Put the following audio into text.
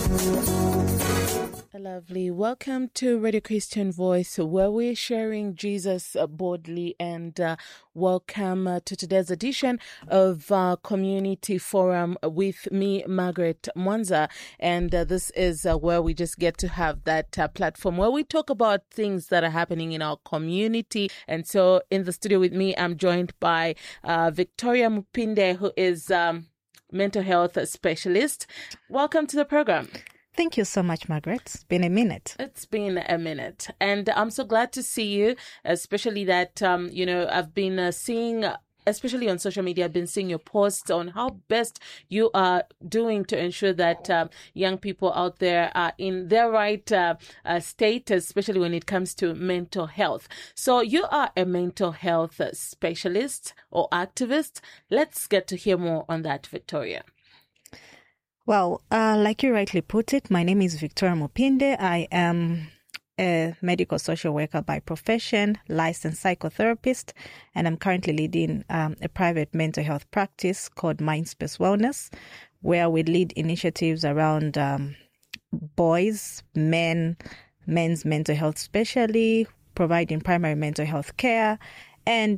Lovely. Welcome to Radio Christian Voice, where we're sharing Jesus boldly, and welcome to today's edition of Community Forum with me, Margaret Mwanza. And this is where we just get to have that platform where we talk about things that are happening in our community. And so in the studio with me, I'm joined by Victoria Mupinde, who is mental health specialist. Welcome to the program. Thank you so much, Margaret. It's been a minute. It's been a minute. And I'm so glad to see you, especially that, I've been seeing, especially on social media, I've been seeing your posts on how best you are doing to ensure that young people out there are in their right state, especially when it comes to mental health. So you are a mental health specialist or activist. Let's get to hear more on that, Victoria. Well, like you rightly put it, my name is Victoria Mupinde. I am a medical social worker by profession, licensed psychotherapist, and I'm currently leading a private mental health practice called Mindspace Wellness, where we lead initiatives around boys, men's mental health, especially providing primary mental health care, and